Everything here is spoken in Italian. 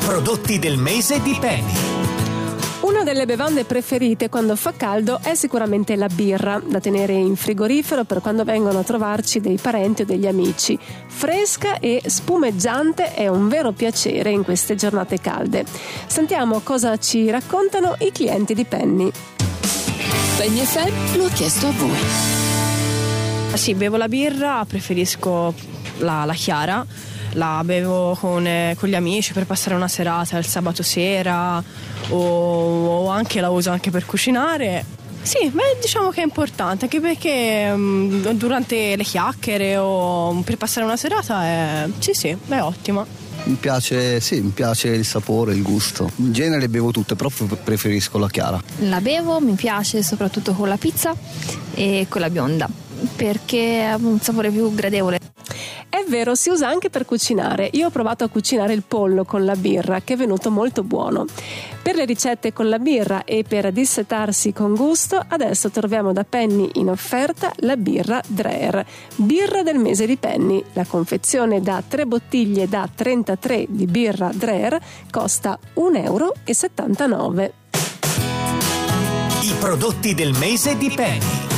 prodotti del mese di Penny. Una delle bevande preferite quando fa caldo è sicuramente la birra, da tenere in frigorifero per quando vengono a trovarci dei parenti o degli amici. Fresca e spumeggiante è un vero piacere in queste giornate calde. Sentiamo cosa ci raccontano i clienti di Penny. Penny FM lo ha chiesto a voi. Sì, bevo la birra, preferisco la chiara. La bevo con gli amici per passare una serata il sabato sera o anche la uso anche per cucinare. Sì, diciamo che è importante, anche perché durante le chiacchiere o per passare una serata è ottima. Mi piace il sapore, il gusto. In genere bevo tutte, però preferisco la chiara. La bevo, mi piace soprattutto con la pizza e con la bionda, perché ha un sapore più gradevole. È vero, si usa anche per cucinare. Io ho provato a cucinare il pollo con la birra, che è venuto molto buono. Per le ricette con la birra e per dissetarsi con gusto, adesso troviamo da Penny in offerta la birra Dreher, birra del mese di Penny. La confezione da 3 bottiglie da 33 di birra Dreher costa €1,79. I prodotti del mese di Penny.